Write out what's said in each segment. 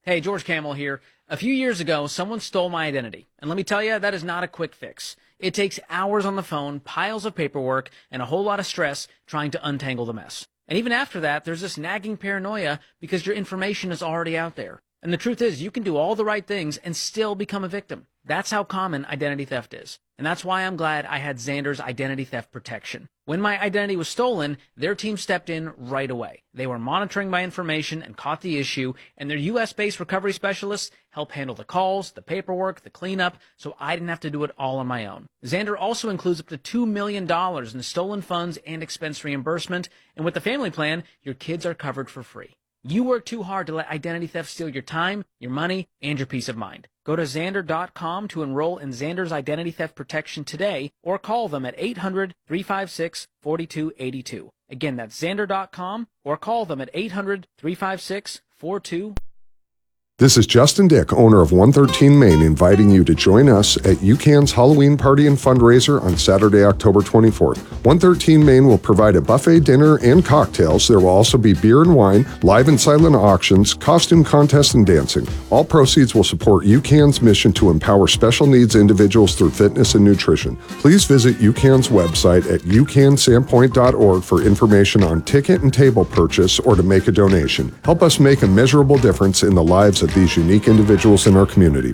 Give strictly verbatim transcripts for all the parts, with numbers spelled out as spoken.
Hey, George Camel here. A few years ago, someone stole my identity. And let me tell you, that is not a quick fix. It takes hours on the phone, piles of paperwork, and a whole lot of stress trying to untangle the mess. And even after that, there's this nagging paranoia because your information is already out there. And the truth is, you can do all the right things and still become a victim. That's how common identity theft is. And that's why I'm glad I had Xander's identity theft protection. When my identity was stolen, their team stepped in right away. They were monitoring my information and caught the issue, and their U S-based recovery specialists helped handle the calls, the paperwork, the cleanup, so I didn't have to do it all on my own. Xander also includes up to two million dollars in stolen funds and expense reimbursement, and with the family plan, your kids are covered for free. You work too hard to let identity theft steal your time, your money, and your peace of mind. Go to Xander dot com to enroll in Xander's identity theft protection today, or call them at eight hundred, three five six, four two eight two. Again, that's Xander dot com, or call them at eight hundred, three five six, four two eight two. This is Justin Dick, owner of one thirteen Main, inviting you to join us at U CAN's Halloween Party and Fundraiser on Saturday, October twenty-fourth. one thirteen Main will provide a buffet dinner and cocktails. There will also be beer and wine, live and silent auctions, costume contests, and dancing. All proceeds will support U CAN's mission to empower special needs individuals through fitness and nutrition. Please visit U CAN's website at u can sandpoint dot org for information on ticket and table purchase or to make a donation. Help us make a measurable difference in the lives of these unique individuals in our community.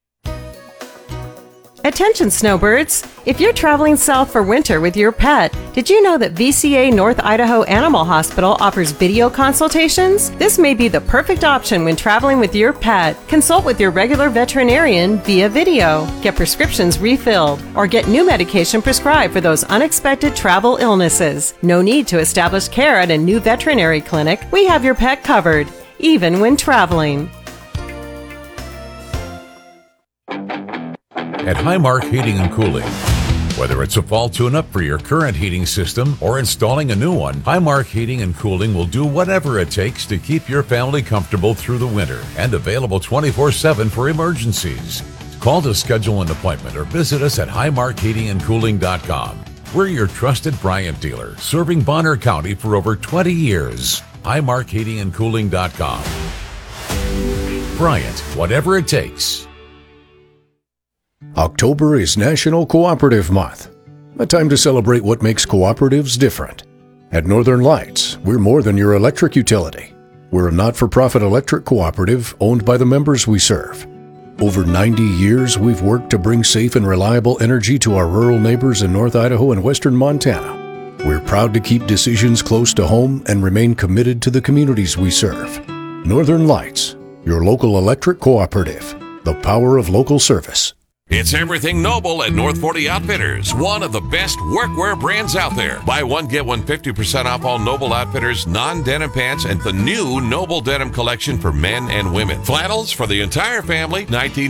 Attention snowbirds! If you're traveling south for winter with your pet, did you know that V C A North Idaho Animal Hospital offers video consultations? This may be the perfect option when traveling with your pet. Consult with your regular veterinarian via video, get prescriptions refilled, or get new medication prescribed for those unexpected travel illnesses. No need to establish care at a new veterinary clinic. We have your pet covered, even when traveling. At Highmark Heating and Cooling. Whether it's a fall tune-up for your current heating system or installing a new one, Highmark Heating and Cooling will do whatever it takes to keep your family comfortable through the winter and available twenty-four seven for emergencies. Call to schedule an appointment or visit us at highmark heating and cooling dot com. We're your trusted Bryant dealer, serving Bonner County for over twenty years. highmark heating and cooling dot com. Bryant, whatever it takes. October is National Cooperative Month, a time to celebrate what makes cooperatives different. At Northern Lights, we're more than your electric utility. We're a not-for-profit electric cooperative owned by the members we serve. Over ninety years, we've worked to bring safe and reliable energy to our rural neighbors in North Idaho and western Montana. We're proud to keep decisions close to home and remain committed to the communities we serve. Northern Lights, your local electric cooperative. The power of local service. It's everything Noble at North forty Outfitters, one of the best workwear brands out there. Buy one, get one fifty percent off all Noble Outfitters non-denim pants and the new Noble Denim collection for men and women. Flannels for the entire family, nineteen